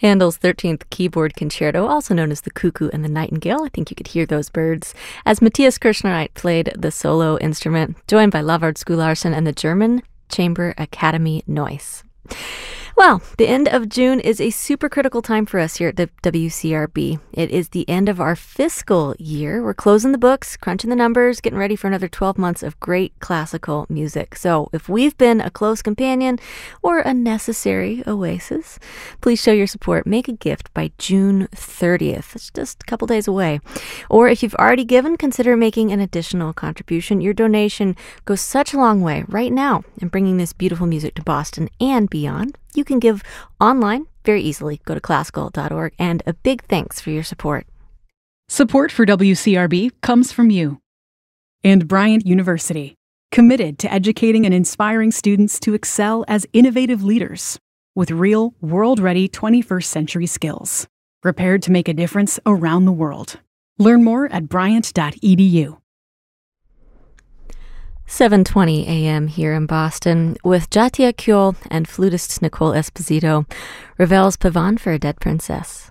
Handel's 13th Keyboard Concerto, also known as the Cuckoo and the Nightingale. I think you could hear those birds. As Matthias Kirchnereit played the solo instrument, joined by Lavard Skularsson and the German Chamber Academy Neuss. Well, the end of June is a super critical time for us here at the WCRB. It is the end of our fiscal year. We're closing the books, crunching the numbers, getting ready for another 12 months of great classical music. So if we've been a close companion or a necessary oasis, please show your support. Make a gift by June 30th. It's just a couple days away. Or if you've already given, consider making an additional contribution. Your donation goes such a long way right now in bringing this beautiful music to Boston and beyond. You can give online very easily. Go to classical.org, and a big thanks for your support. Support for WCRB comes from you and Bryant University, committed to educating and inspiring students to excel as innovative leaders with real, world-ready 21st century skills, prepared to make a difference around the world. Learn more at bryant.edu. 7:20 a.m. here in Boston with Jatia Kyol and flutist Nicole Esposito. Ravel's Pavane for a Dead Princess.